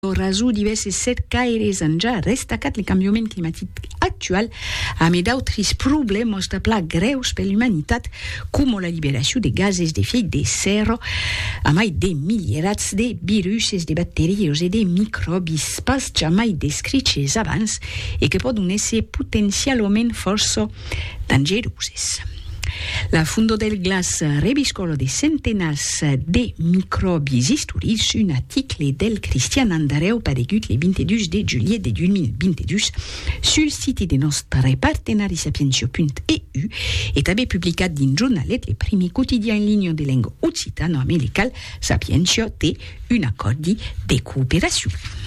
raso diverse set caires anja restacat le cambiament climatic actual a met d'autres problemes pla greus per l'humanitat com la liberació de gases d'efecte de serra a mai de milierats de viruses, de bacterios e de microbis pas jamais descrits abans e que poden ésser potencialment força dangeroses. La Fondo del Glas reviscolo de centenars de microbis historiques, un article del Christian Andareu paregut le 22 de juillet de 2022 sul site de nostre partenari sapientio.eu et també publicat din journalet le primer quotidien en ligne de lengua occitano-americal Sapientio té un accord de coopération.